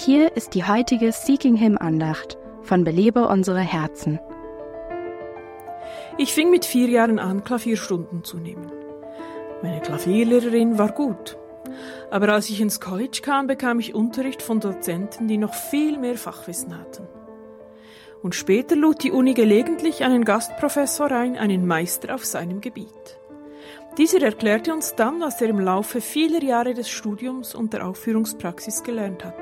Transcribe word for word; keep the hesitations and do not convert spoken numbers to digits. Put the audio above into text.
hier ist die heutige Seeking Him Andacht von Belebe unsere Herzen. Ich fing mit vier Jahren an, Klavierstunden zu nehmen. Meine Klavierlehrerin war gut. Aber als ich ins College kam, bekam ich Unterricht von Dozenten, die noch viel mehr Fachwissen hatten. Und später lud die Uni gelegentlich einen Gastprofessor ein, einen Meister auf seinem Gebiet. Dieser erklärte uns dann, was er im Laufe vieler Jahre des Studiums und der Aufführungspraxis gelernt hatte.